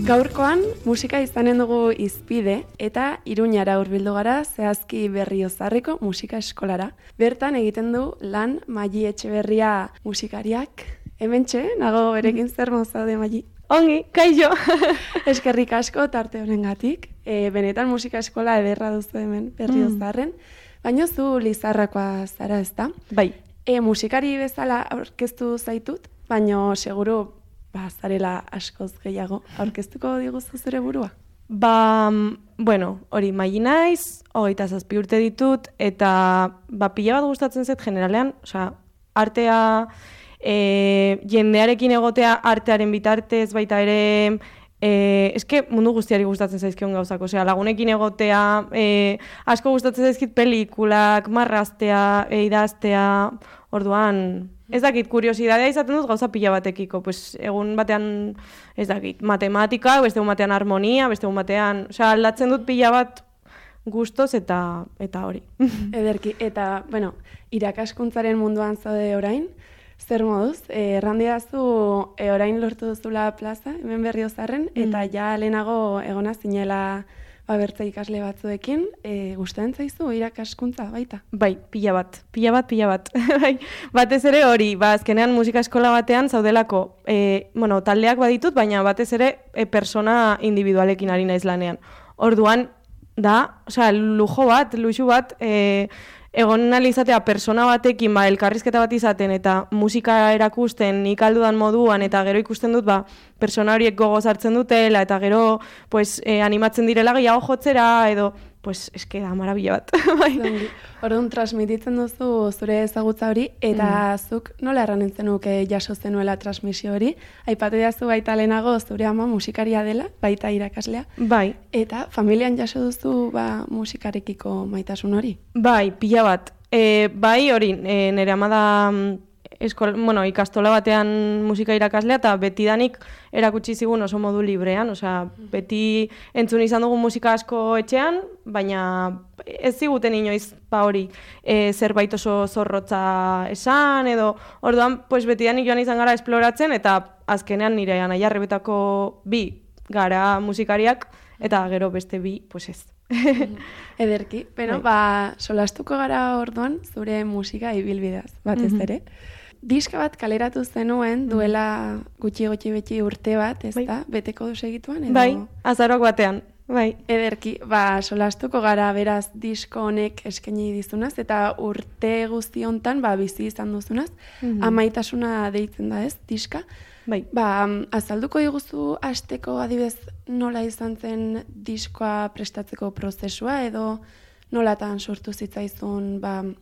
Gaurkoan musika izanen dugu hizpide eta Iruñara hurbildu gara zehazki Berriozarreko musika eskolara. Bertan egiten du lan Maili Etxeberria musikariak. Hementxe, nago berekin zer zaude Maili? Ongi, kaixo. Eskerrik asko tarte honengatik. Benetan musika eskola ederra duzu hemen Berriozarren, baina zu Lizarrakoa zara, ezta? Bai. Musikari bezala aurkeztu zaitut, baina seguru zarela askoz gehiago. Aurkeztuko diguzu zure burua? Hori, Maili naiz, 27 urte ditut, eta pila bat gustatzen zait generalean, artea, jendearekin egotea artearen bitartez, baita ere, eske mundu guztiari gustatzen zaizkion gauzak, lagunekin egotea, asko gustatzen zaizkit pelikulak, marraztea, idaztea, orduan, ez dakit, kuriosidadea izaten dut gauza pila batekiko, egun batean, ez dakit, matematika, beste egun batean harmonia, beste egun batean, aldatzen dut pila bat gustoz eta hori. Ederki, eta, irakaskuntzaren munduan zaude orain, zer moduz, errandiazu orain lortu duzula plaza, hemen Berriozarren, eta ja lehenago egona zinela bertze ikasle batzuekin, gustatzen zaizu irakaskuntza baita? Bai, pila bat. Batez ere hori, azkenean musika eskola batean zaudelako, taldeak baditut, baina batez ere persona individualekin ari naiz lanean. Orduan, luxu bat, egon izatea persona batekin elkarrizketa bat izaten eta musika erakusten nik aldudan moduan eta gero ikusten dut persona horiek gogoz hartzen dutela eta gero animatzen direla gehiago jotzera edo eske da marabila bat. Orduan transmititzen duzu zure ezagutza hori eta zuk nola erranen zenuke jaso zenuela transmisio hori? Aipatu diazu baita lehenago zure ama musikaria dela, baita irakaslea. Bai. Eta familian jaso duzu musikarekiko maitasun hori? Bai, pila bat. Bai hori, nire ama da ikastola batean musika irakaslea eta betidanik erakutsi zigun oso modu librean, beti entzun izan dugu musika asko etxean, baina ez ziguten inoiz hori zerbait oso zorrotza esan edo orduan betidanik joan izan gara esploratzen eta azkenean nire anaia arrebetako 2 gara musikariak eta gero beste 2 ez. Ederki, pero solastuko gara orduan zure musika ibilbideaz, batez ere. Diska bat kaleratu zenuen duela gutxi beti urte bat, ezta? Beteko du segituan edo? Bai, azaroak batean. Bai. Ederki, solastuko gara beraz disko honek eskaini dizunaz eta urte guzti hontan bizi izan duzunaz, amaitasuna deitzen da, ez, diska? Bai. Azalduko diguzu hasteko adibidez nola izan zen diskoa prestatzeko prozesua edo nolatan sortu zitzaizun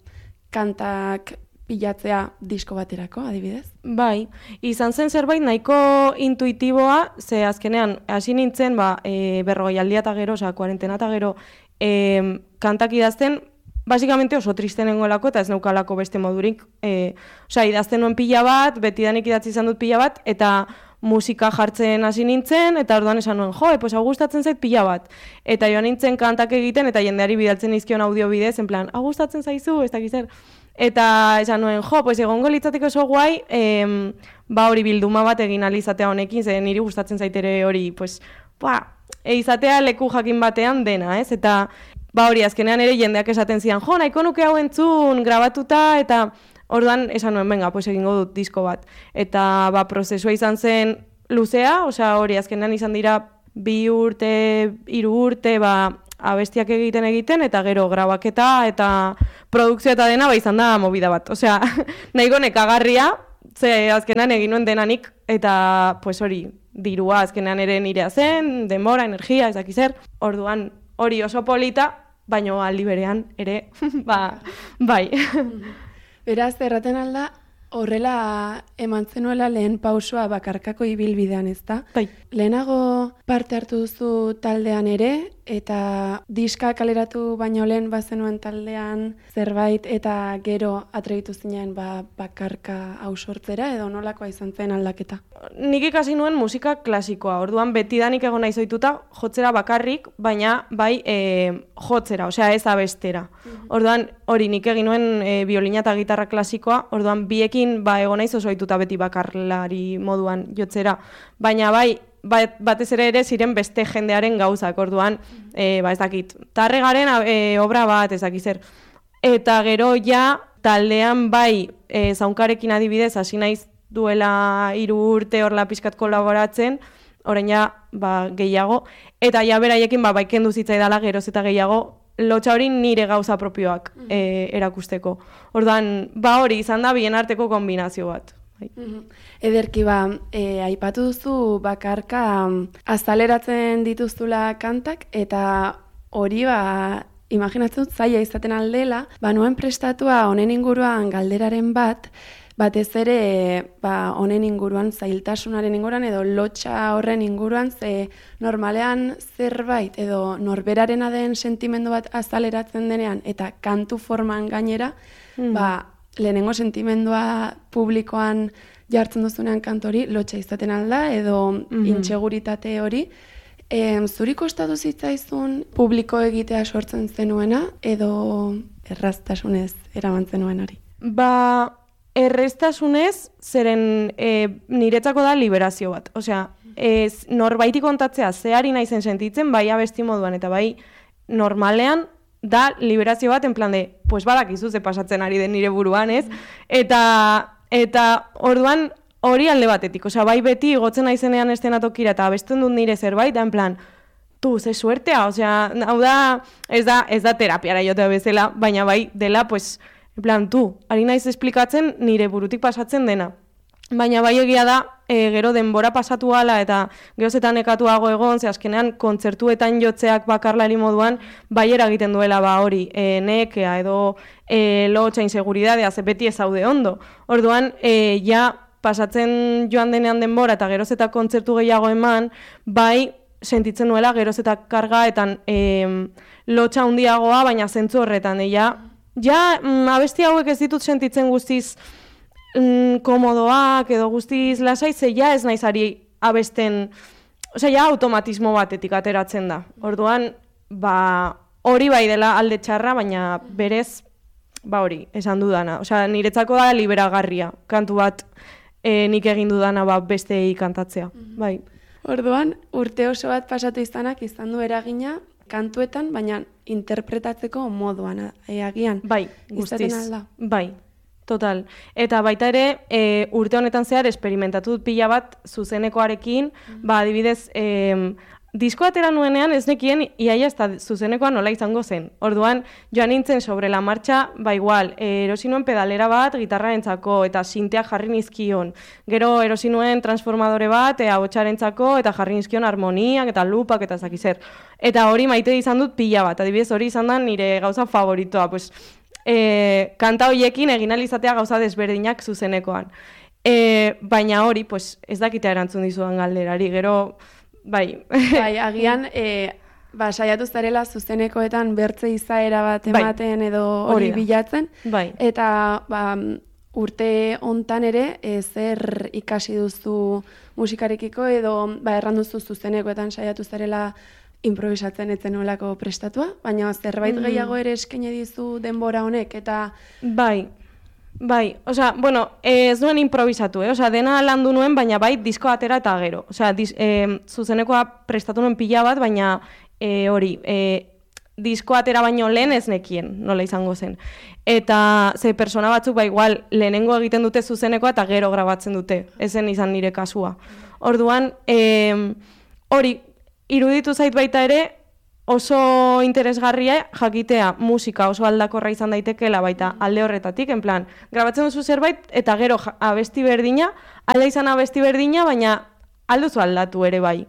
kantak pilatzea disko baterako, adibidez? Bai, izan zen zerbait nahiko intuitiboa, ze azkenean hasi nintzen 40 aldia eta gero, kuarentena eta gero kantak idazten, basikamente oso triste nengoelako eta ez neukalako beste modurik. Idazten nuen pila bat, betidanik idatzi izan dut pila bat, eta musika jartzen hasi nintzen, eta orduan esan nuen, hau gustatzen zait pila bat. Eta joan nintzen kantak egiten, eta jendeari bidaltzen izkion audio bidez, en plan, gustatzen zaizu, ez dakiz zer. Eta esan nuen, egongo litzateke oso guai, hori bilduma bat egin alizatea honekin, ze niri gustatzen zaitere hori, izatea leku jakin batean dena, ez? Eta hori azkenean ere jendeak esaten zidan, nahiko nuke hau entzun, grabatuta, eta orduan esan nuen, egingo dut disko bat. Eta prozesua izan zen luzea, hori azkenean izan dira 2 urte, 3 urte, abestiak egiten, eta gero grabaketa, eta produkzioa eta dena, izan da movida bat. Nahiko nekagarria, ze azkenean egin nuen denanik, eta hori, dirua azkenean ere nirea zen, denbora, energia, ez dakiz zer. Orduan, hori oso polita, baino aldi berean ere, bai. Beraz, erraten alda, horrela eman zenuela lehen pausua bakarkako ibilbidean, ezta? Bai. Lehenago parte hartu duzu taldean ere, eta diska kaleratu baino lehen bazenuen taldean zerbait, eta gero atrebitu zinen bakarka hau sortzera, edo nolakoa izan zen aldaketa? Nik ikasi nuen musika klasikoa, orduan betidanik egon nahi zoituta jotzera bakarrik, baina jotzera, ez abestera. Orduan hori nik egin nuen biolina eta gitarra klasikoa, orduan biekin egon nahi zoituta beti bakarlari moduan jotzera. Baina batez ere ziren beste jendearen gauzak, orduan, ez dakit, Tarregaren obra bat, ez dakit zer. Eta gero ja, taldean bai, zaunkarekin adibidez, hasi naiz duela 3 urte horla pixkat kolaboratzen, orain ja, gehiago, eta ja beraiekin bai kendu zitzaidala geroz eta gehiago, lotxa hori nire gauza propioak erakusteko. Orduan, hori izan da bien arteko kombinazio bat. Ederki aipatu duzu bakarka azaleratzen dituztula kantak, eta hori imaginatzen dut zaila izaten aldela, nuen prestatua honen inguruan galderaren batez ere honen inguruan, zailtasunaren inguruan edo lotxa horren inguruan, ze normalean zerbait edo norberarena den sentimendu bat azaleratzen denean eta kantu forman gainera, lehenengo sentimendua publikoan jartzen duzunean kantu hori lotxa izaten alda edo inseguritate hori. Zuri kostatu zitzaizun publiko egitea sortzen zenuena edo erraztasunez eraman zenuen hori? Erreztasunez, zeren niretzako da liberazio bat. Osea, norbaiti kontatzea zehari naizen sentitzen, bai abesti moduan eta bai normalean, da liberazio bat, en plan de, pues badakizu ze pasatzen ari den nire buruan, ez? Eta orduan hori alde batetik, osea, bai beti igotzen naizenean estenatokira eta abesten dut nire zerbait, da en plan, ze suertea, osea, hau da, ez da terapiara jotea bezala, baina bai dela, pues, en plan, ari naiz esplikatzen nire burutik pasatzen dena. Baina bai egia da, gero denbora pasatu ala eta gerozetan nekatuago egon, ze azkenean kontzertuetan jotzeak bakarlari moduan, bai eragiten duela hori, nekea edo lotxa inseguridadea, ze beti ez zaude ondo. Orduan, ja pasatzen joan denean denbora eta gerozeta kontzertu gehiago eman, bai sentitzen nuela gerozeta karga eta lotxa handiagoa, baina zentzu horretan, ja abesti hauek ez ditut sentitzen guztiz komodoak edo guztiz lasai, ze ja ez naizari abesten, osea, ja automatismo batetik ateratzen da. Orduan, hori bai dela alde txarra, baina berez, hori, esan dudana. Osea, niretzako da liberagarria, kantu bat nik egin dudana bestei kantatzea, bai. Orduan, urte oso bat pasatu izanak izan du eragina kantuetan, baina interpretatzeko moduan, agian. Bai, guztiz. Bai, total. Eta baita ere, urte honetan zehar esperimentatu dut pila bat zuzenekoarekin, adibidez, disko atera nuenean ez nekien iaia ez da zuzenekoa nola izango zen. Orduan, joan nintzen sobre la marcha, igual, erosi nuen pedalera bat gitarrarentzako eta sinteak jarri nizkion. Gero erosi nuen transformadore bat ahotsarentzako eta jarri nizkion harmoniak eta lupak eta zakizer. Eta hori maite izan dut pila bat, adibidez hori izan da nire gauza favoritoa, pues, kanta horiekin egin alizatea gauza desberdinak zuzenekoan. Baina hori, pues, ez dakitea erantzun dizudan galderari, gero... Bai, agian, saiatu zarela zuzenekoetan bertze izaera bat ematen edo hori bilatzen. Eta urte hontan ere, zer ikasi duzu musikarekiko edo erran duzu zuzenekoetan saiatu zarela improvisatzen etzen nolako prestatua, baina zerbait gehiago ere eskaini dizu denbora honek eta... Bai, osea, bueno, ez nuen improvisatu, osea, dena landu nuen, baina bai disko atera eta gero. Osea, zuzenekoa prestatu nuen pila bat, baina hori, disko atera baino lehen ez nekien, nola izango zen. Eta ze persona batzuk, igual, lehenengo egiten dute zuzenekoa eta gero grabatzen dute, ezen izan nire kasua. Orduan, hori, iruditu zait baita ere, oso interesgarria jakitea musika oso aldakorra izan daitekeela baita alde horretatik, en plan, grabatzen duzu zerbait eta gero abesti berdina, alda izan abesti berdina, baina alduzu aldatu ere bai.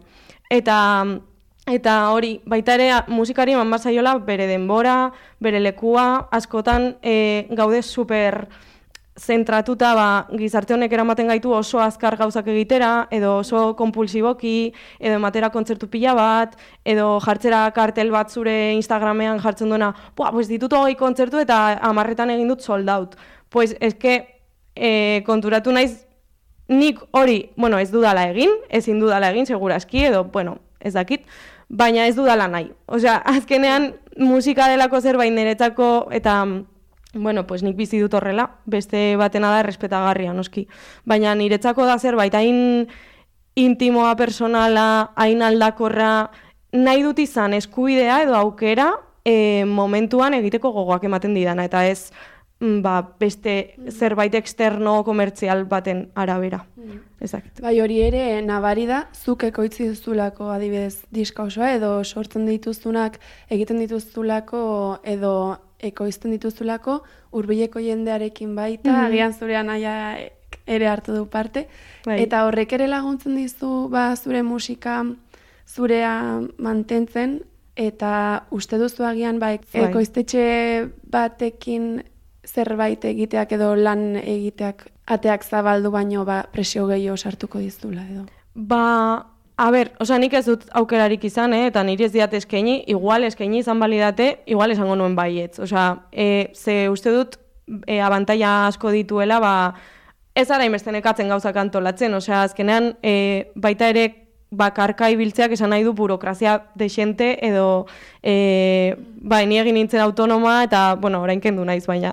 Eta hori, baita ere musikari eman bazaiola bere denbora, bere lekua, askotan gaude super zentratuta gizarte honek eramaten gaitu oso azkar gauzak egitera, edo oso konpulsiboki, edo ematera kontzertu pila bat, edo jartzera kartel bat zure Instagramean jartzen duena, pues ditut 20 kontzertu eta 10etan egin dut sold out. Pues eske konturatu naiz nik hori, bueno, ez dudala egin, ezin dudala egin, segurazki, edo, bueno, ez dakit, baina ez dudala nahi. Osea, azkenean musika delako zerbait niretzako eta... Bueno, pues nik bizi dut horrela, beste batena da errespetagarria, noski. Baina niretzako da zerbait hain intimoa, personala, hain aldakorra, nahi dut izan eskubidea edo aukera momentuan egiteko gogoak ematen didana, eta ez beste zerbait externo komertzial baten arabera. Ezakit. Bai, hori ere nabari da, zuk ekoitzi duzulako adibidez diska osoa, edo sortzen dituztunak egiten dituzulako, edo ekoizten dituzulako hurbileko jendearekin baita, agian zure anaia ere hartu du parte, eta horrek ere laguntzen dizu zure musika zurea mantentzen, eta uste duzu agian ekoiztetxe batekin zerbait egiteak edo lan egiteak ateak zabaldu baino presio gehiago sartuko dizula edo. Nik ez dut aukerarik izan, eta niri ez diat eskaini, igual eskaini izan balidate, igual esango nuen baietz. Ze uste dut abantaila asko dituela, ez ara inbeste nekatzen gauzak antolatzen, azkenean baita ere bakarka ibiltzeak esan nahi du burokrazia dexente edo ni egin nintzen autonoma eta, orain kendu naiz baina.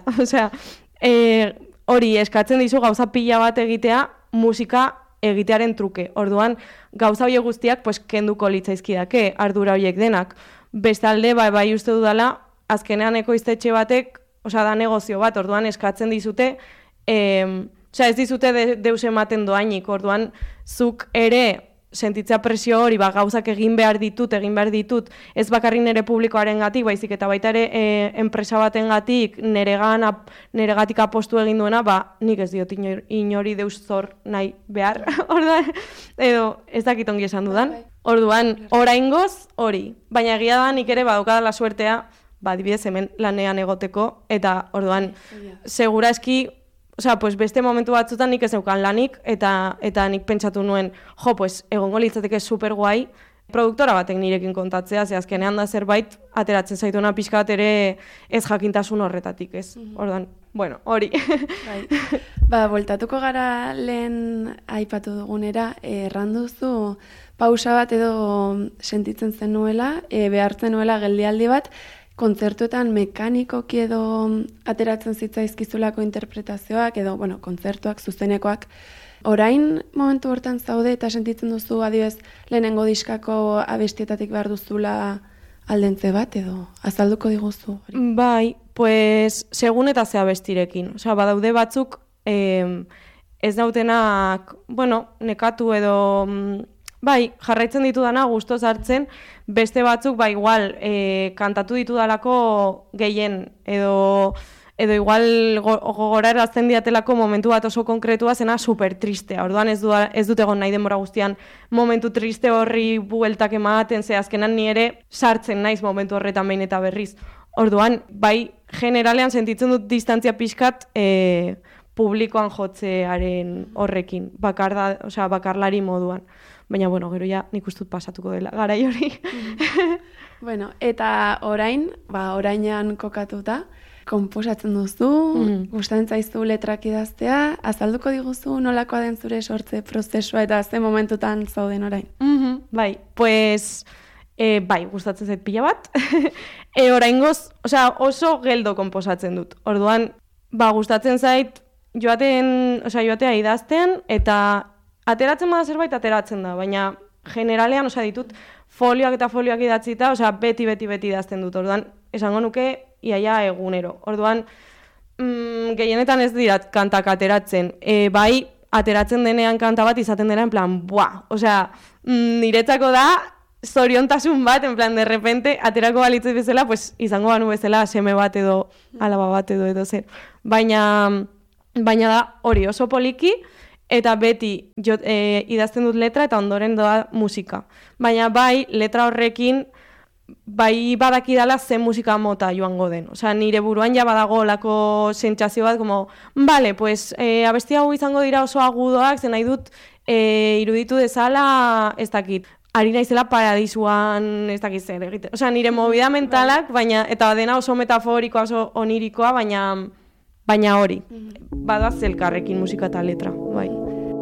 Hori eskatzen dizu gauza pila bat egitea musika egitearen truke. Orduan, gauza horiek guztiak kenduko litzaizkidake, ardura horiek denak. Bestalde, bai uste dudala, azkenean ekoiztetxe batek, da negozio bat, orduan eskatzen dizute, ez dizute deus ematen doainik, orduan, zuk ere sentitzea presio hori, gauzak egin behar ditut, ez bakarrik nire publikoaren gatik, baizik eta baita ere enpresa baten gatik, neregatik apostu egin duena, nik ez diot inori deus zor nahi behar, orduan, edo ez dakit ongi esan dudan. Orduan, oraingoz hori, baina egia da nik ere badokadala suertea, adibidez hemen lanean egoteko, eta orduan, segura eski, beste momentu batzutan nik ez neukan lanik, eta nik pentsatu nuen, egongo litzateke super guai, produktora batek nirekin kontatzea, ze azkenean da zerbait, ateratzen zaituena pixka bat ere ez jakintasun horretatik, ez? Orduan, hori. Voltatuko gara lehen aipatu dugunera, erranduzu pausa bat edo sentitzen zenuela, behartzen nuela geldialdi bat, kontzertuetan mekanikoki edo ateratzen zitzaizkizulako interpretazioak edo, kontzertuak, zuzenekoak. Orain momentu hortan zaude eta sentitzen duzu adibidez lehenengo diskako abestietatik behar duzula aldentze bat edo azalduko diguzu? Bai, segun eta ze abestirekin. Badaude batzuk ez dautenak, nekatu edo... jarraitzen ditudana gustoz hartzen, beste batzuk, igual, kantatu ditudalako gehien, edo igual gogorarazten diatelako momentu bat oso konkretua zena super tristea. Orduan ez dut egon nahi denbora guztian momentu triste horri bueltak ematen, ze azkenan ni ere sartzen naiz momentu horretan behin eta berriz. Orduan, generalean sentitzen dut distantzia pixkat publikoan jotzearen horrekin, bakarlari moduan. Baina, gero ja nik ustut pasatuko dela, garai hori. Eta orainean kokatuta, konposatzen duzu, gustatzen zaizu letrak idaztea, azalduko diguzu nolakoa den zure sortze prozesua eta ze momentutan zauden orain. Gustatzen zait pila bat. Oraingoz, oso geldo konposatzen dut. Orduan, gustatzen zait joatea idazten eta ateratzen bada zerbait, ateratzen da, baina generalean, ditut folioak eta folioak idatzita, beti idazten dut, orduan, esango nuke, iaia egunero. Orduan, gehienetan ez dirat kantak ateratzen, ateratzen denean kanta bat izaten dena, en plan, niretzako da, zoriontasun bat, en plan, de repente, aterako balitz bezala, izango banu bezala, seme bat edo, alaba bat edo zer. Baina da, hori oso poliki, eta beti idazten dut letra eta ondoren doa musika. Baina letra horrekin, badakidala zen musika mota joango den. Nire buruan ja badago olako sentsazio bat, abesti hau izango dira oso agudoak, zen nahi dut iruditu dezala, ez dakit, ari naizela paradisuan, ez dakit zer egiten. Nire movida mentalak, eta dena oso metaforikoa, oso onirikoa, baina hori, badoaz elkarrekin musika eta letra, bai.